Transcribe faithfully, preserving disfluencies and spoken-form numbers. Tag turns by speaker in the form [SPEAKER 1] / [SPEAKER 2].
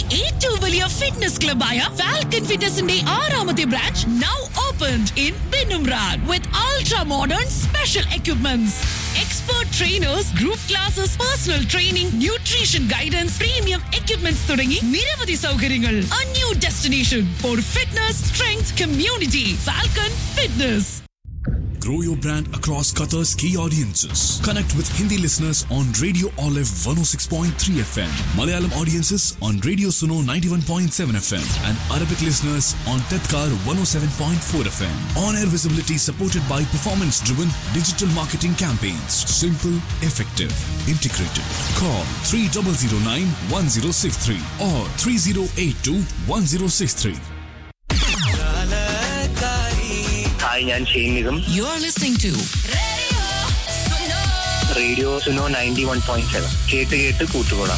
[SPEAKER 1] ഏറ്റവും വലിയ ഫിറ്റ്നസ് ക്ലബായ ഫാൽക്കൺ ഫിറ്റ്നസിന്റെ ആറാമത്തെ branch now opened in ബിനുംറാൻ with ultra modern special equipments. Expert trainers, group classes, personal training, nutrition guidance, premium equipments തുടങ്ങി നിരവധി സൗകര്യങ്ങൾ. A new destination for fitness, strength, community. Falcon Fitness.
[SPEAKER 2] Grow your brand across Qatar's key audiences. Connect with Hindi listeners on Radio Olive one oh six point three F M, Malayalam audiences on Radio Suno ninety-one point seven F M, and Arabic listeners on Tedkar one oh seven point four F M. On-air visibility supported by performance-driven digital marketing campaigns. Simple, effective, integrated. Call three zero zero nine one zero six three or three zero eight two one zero six three.
[SPEAKER 3] Hi, ഞാൻ Shane Nigam.
[SPEAKER 1] You are listening to
[SPEAKER 3] radio Suno ninety one point seven. കേട്ട് കേട്ട് കൂട്ടുകൊള്ളാം.